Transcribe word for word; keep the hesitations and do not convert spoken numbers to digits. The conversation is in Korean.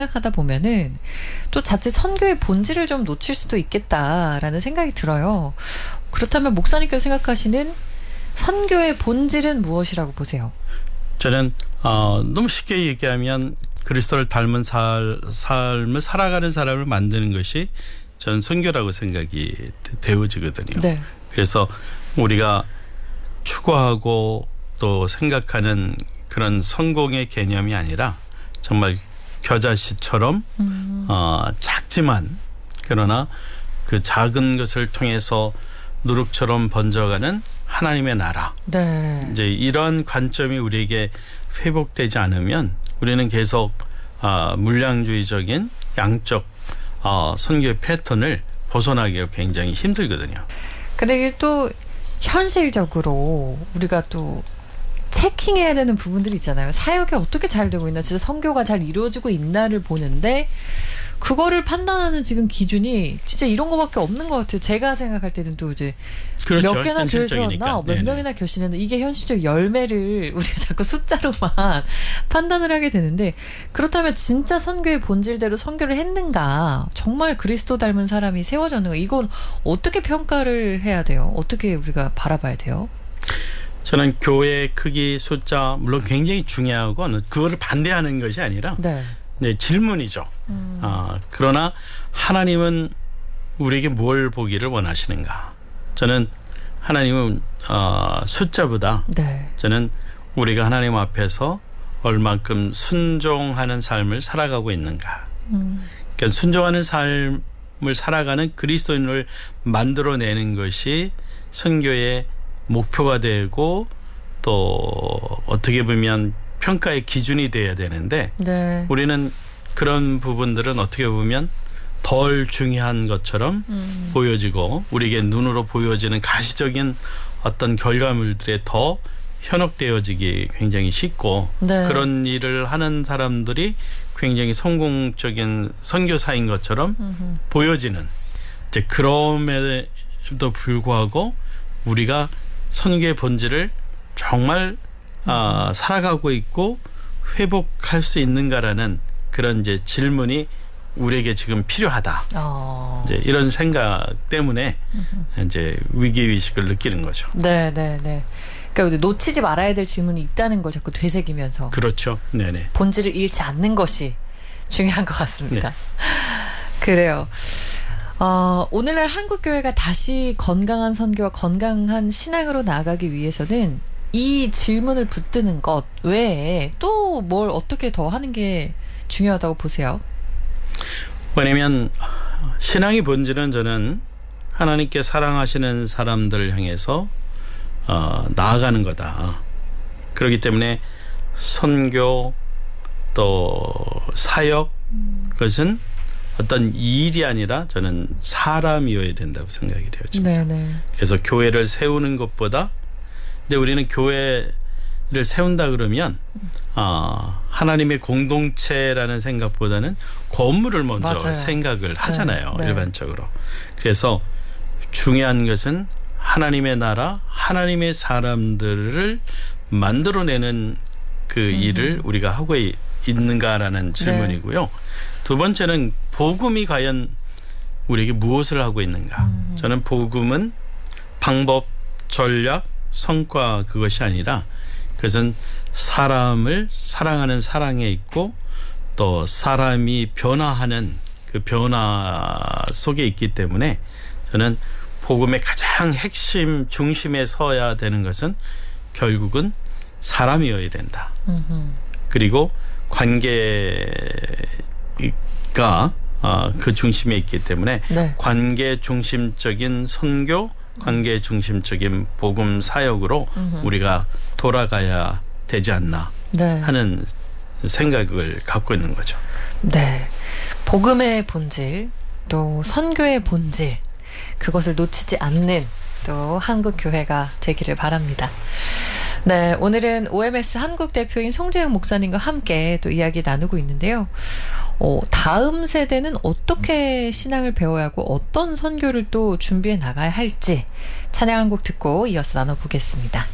생각하다 보면은 또 자칫 선교의 본질을 좀 놓칠 수도 있겠다라는 생각이 들어요. 그렇다면 목사님께서 생각하시는 선교의 본질은 무엇이라고 보세요? 저는 어, 너무 쉽게 얘기하면 그리스도를 닮은 살, 삶을 살아가는 사람을 만드는 것이 저는 선교라고 생각이 되어지거든요. 네. 그래서 우리가 추구하고 또 생각하는 그런 성공의 개념이 아니라 정말 겨자씨처럼 음. 어, 작지만 그러나 그 작은 것을 통해서 누룩처럼 번져가는 하나님의 나라. 네. 이제 이런 관점이 우리에게 회복되지 않으면 우리는 계속 어, 물량주의적인 양적 어, 선교의 패턴을 벗어나기가 굉장히 힘들거든요. 근데 이게 또 현실적으로 우리가 또 체킹해야 되는 부분들이 있잖아요. 사역이 어떻게 잘 되고 있나, 진짜 선교가 잘 이루어지고 있나를 보는데 그거를 판단하는 지금 기준이 진짜 이런 거밖에 없는 것 같아요. 제가 생각할 때는 또 이제 그렇죠. 몇 개나 교회 세웠나, 몇 명이나 교신했나, 이게 현실적 열매를 우리가 자꾸 숫자로만 판단을 하게 되는데, 그렇다면 진짜 선교의 본질대로 선교를 했는가, 정말 그리스도 닮은 사람이 세워졌는가, 이건 어떻게 평가를 해야 돼요? 어떻게 우리가 바라봐야 돼요? 저는 교회 크기, 숫자 물론 굉장히 중요하고 그거를 반대하는 것이 아니라 네. 네, 질문이죠. 음. 어, 그러나 하나님은 우리에게 뭘 보기를 원하시는가? 저는 하나님은 어, 숫자보다 네. 저는 우리가 하나님 앞에서 얼만큼 순종하는 삶을 살아가고 있는가. 음. 그러니까 순종하는 삶을 살아가는 그리스도인을 만들어내는 것이 선교의 목표가 되고 또 어떻게 보면 평가의 기준이 돼야 되는데 네. 우리는 그런 부분들은 어떻게 보면 덜 중요한 것처럼 음. 보여지고 우리에게 눈으로 보여지는 가시적인 어떤 결과물들에 더 현혹되어지기 굉장히 쉽고 네. 그런 일을 하는 사람들이 굉장히 성공적인 선교사인 것처럼 음흠. 보여지는, 이제 그럼에도 불구하고 우리가 선교의 본질을 정말 어, 살아가고 있고 회복할 수 있는가라는 그런 이제 질문이 우리에게 지금 필요하다. 어. 이제 이런 생각 때문에 음흠. 이제 위기의식을 느끼는 거죠. 네, 네, 네. 그러니까 놓치지 말아야 될 질문이 있다는 걸 자꾸 되새기면서. 그렇죠. 네네. 본질을 잃지 않는 것이 중요한 것 같습니다. 네. 그래요. 어, 오늘날 한국교회가 다시 건강한 선교와 건강한 신앙으로 나아가기 위해서는 이 질문을 붙드는 것 외에 또 뭘 어떻게 더 하는 게 중요하다고 보세요? 왜냐면 신앙의 본질은 저는 하나님께 사랑하시는 사람들을 향해서 어, 나아가는 거다. 그렇기 때문에 선교 또 사역 음. 그것은 어떤 일이 아니라 저는 사람이어야 된다고 생각이 되어집니다. 네네. 그래서 교회를 세우는 것보다, 근데 우리는 교회를 세운다 그러면 어, 하나님의 공동체라는 생각보다는 건물을 먼저 맞아요. 생각을 하잖아요. 네, 네. 일반적으로. 그래서 중요한 것은 하나님의 나라, 하나님의 사람들을 만들어내는 그 음. 일을 우리가 하고 있는가라는 질문이고요. 네. 두 번째는 복음이 과연 우리에게 무엇을 하고 있는가. 음. 저는 복음은 방법, 전략, 성과 그것이 아니라 그것은 사람을 사랑하는 사랑에 있고 또 사람이 변화하는 그 변화 속에 있기 때문에 저는 복음의 가장 핵심 중심에 서야 되는 것은 결국은 사람이어야 된다. 음흠. 그리고 관계가 어, 그 중심에 있기 때문에 네. 관계 중심적인 선교, 관계 중심적인 복음 사역으로 음흠. 우리가 돌아가야 되지 않나 네. 하는 생각을 갖고 있는 거죠. 네, 복음의 본질, 또 선교의 본질, 그것을 놓치지 않는 또 한국 교회가 되기를 바랍니다. 네, 오늘은 오엠에스 한국 대표인 송재영 목사님과 함께 또 이야기 나누고 있는데요. 어, 다음 세대는 어떻게 신앙을 배워야 하고 어떤 선교를 또 준비해 나가야 할지 찬양 한 곡 듣고 이어서 나눠보겠습니다.